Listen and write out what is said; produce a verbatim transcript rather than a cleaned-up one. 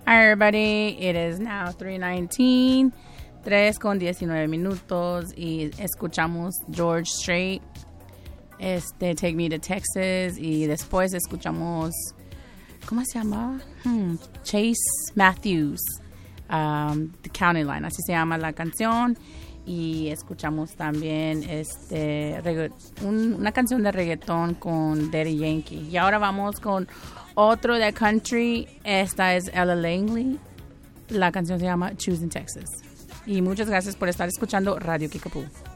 Hi everybody, it is now three nineteen, tres con diecinueve minutos y escuchamos George Strait, este Take Me to Texas y después escuchamos, ¿cómo se llama? Hmm, Chase Matthews, um, The County Line, así se llama la canción. Y escuchamos también este regga- un, una canción de reggaetón con Daddy Yankee. Y ahora vamos con otro de country. Esta es Ella Langley. La canción se llama Choosing Texas. Y muchas gracias por estar escuchando Radio Kickapoo.